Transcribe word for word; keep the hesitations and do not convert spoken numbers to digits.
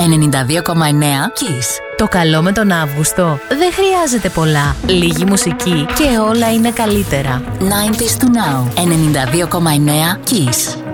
ενενήντα δύο κόμμα εννέα Kiss. Το καλό με τον Αύγουστο δεν χρειάζεται πολλά. Λίγη μουσική και όλα είναι καλύτερα. ενενήντα to Now, ενενήντα δύο κόμμα εννέα Kiss.